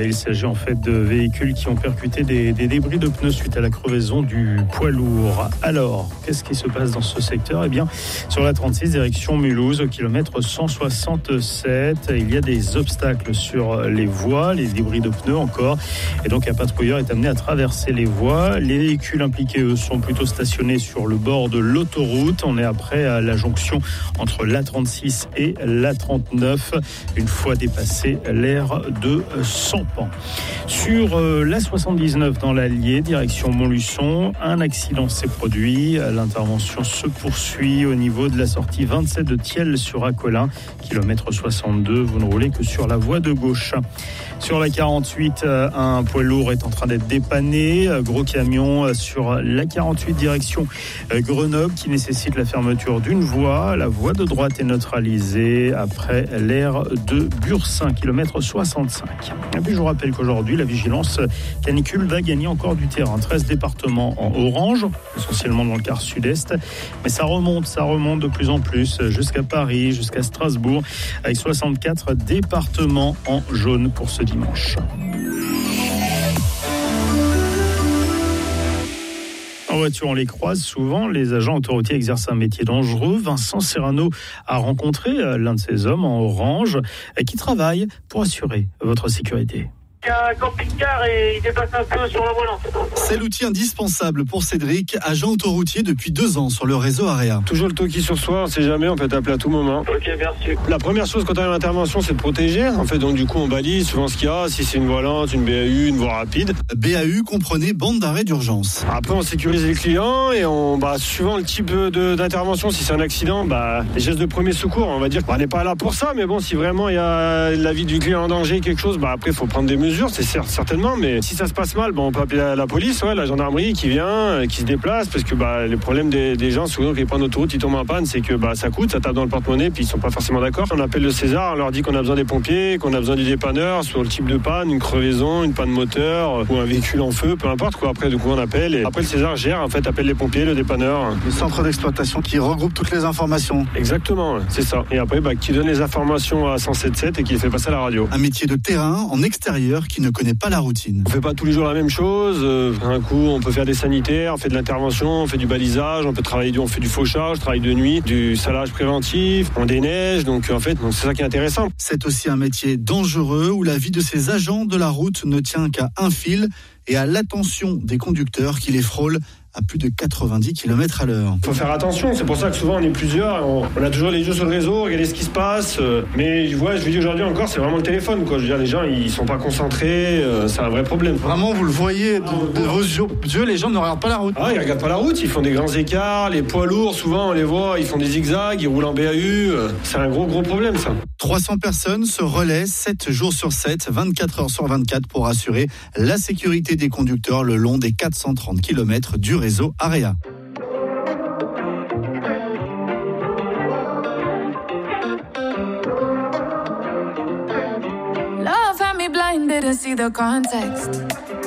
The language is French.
Il s'agit en fait de véhicules qui ont percuté des débris de pneus suite à la crevaison du poids lourd. Alors, qu'est-ce qui se passe dans ce secteur ? Eh bien, sur la 36, direction Mulhouse, au kilomètre 167, il y a des obstacles sur les voies, les débris de pneus encore. Et donc, un patrouilleur est amené à traverser les voies. Les véhicules impliqués, eux, sont plutôt stationnés sur le bord de l'autoroute. On est après à la jonction entre l'A36 et l'A39, une fois dépassé l'aire de Sampan. Sur l'A79 dans l'Allier, direction Montluçon, un accident s'est produit. L'intervention se poursuit au niveau de la sortie 27 de Thiel sur Acolin, kilomètre 62. Vous ne roulez que sur la voie de gauche. Sur la 48, un poids lourd est en train d'être dépanné. Gros camion sur la 48 direction Grenoble qui nécessite la fermeture d'une voie. La voie de droite est neutralisée après l'aire de Bursin, kilomètre 65. Et puis je vous rappelle qu'aujourd'hui, la vigilance canicule va gagner encore du terrain. 13 départements en orange, essentiellement dans le quart sud-est. Mais ça remonte de plus en plus jusqu'à Paris, jusqu'à Strasbourg, avec 64 départements en jaune pour ce dimanche. En voiture, on les croise souvent. Les agents autoroutiers exercent un métier dangereux. Vincent Serrano a rencontré l'un de ces hommes en orange qui travaille pour assurer votre sécurité. Il y a un camping-car et il dépasse un peu sur la volant. C'est l'outil indispensable pour Cédric, agent autoroutier depuis 2 ans sur le réseau AREA. Toujours le toki sur soi, on sait jamais, on peut t'appeler à tout moment. Ok, merci. La première chose quand on a l'intervention, c'est de protéger. En fait, donc du coup, on balise souvent ce qu'il y a, si c'est une volante, une BAU, une voie rapide. BAU comprenait bande d'arrêt d'urgence. Après, on sécurise les clients et suivant le type d'intervention, si c'est un accident, les gestes de premier secours, on va dire qu'on n'est pas là pour ça, mais bon, si vraiment il y a la vie du client en danger, quelque chose, après, il faut prendre des mesures. C'est certainement, mais si ça se passe mal, on peut appeler la police, la gendarmerie qui vient, qui se déplace, parce que le problème des gens, souvent qui prennent l'autoroute, ils tombent en panne, c'est que ça coûte, ça tape dans le porte-monnaie, puis ils sont pas forcément d'accord. On appelle le César, on leur dit qu'on a besoin des pompiers, qu'on a besoin du dépanneur sur le type de panne, une crevaison, une panne moteur ou un véhicule en feu, peu importe quoi. Après, du coup, on appelle et après le César gère, en fait, appelle les pompiers, le dépanneur. Le centre d'exploitation qui regroupe toutes les informations. Exactement, c'est ça. Et après, qui donne les informations à 107.7 et qui les fait passer à la radio. Un métier de terrain en extérieur qui ne connaît pas la routine. On fait pas tous les jours la même chose. Un coup, on peut faire des sanitaires, on fait de l'intervention, on fait du balisage, on peut travailler, on fait du fauchage, travail de nuit, du salage préventif, on déneige. Donc en fait, c'est ça qui est intéressant. C'est aussi un métier dangereux où la vie de ces agents de la route ne tient qu'à un fil et à l'attention des conducteurs qui les frôlent à plus de 90 km/h. Il faut faire attention, c'est pour ça que souvent on est plusieurs, on a toujours les yeux sur le réseau, regarder ce qui se passe, mais je vous dis aujourd'hui encore, c'est vraiment le téléphone, quoi. Je veux dire, les gens, ils sont pas concentrés, c'est un vrai problème. Vraiment, vous le voyez de vos yeux, les gens ne regardent pas la route. Ils regardent pas la route, ils font des grands écarts, les poids lourds, souvent on les voit, ils font des zigzags, ils roulent en BAU, c'est un gros problème ça. 300 personnes se relaient 7 jours sur 7, 24 heures sur 24 pour assurer la sécurité des conducteurs le long des 430 km du réseau AREA. Love had me blind, didn't see the context.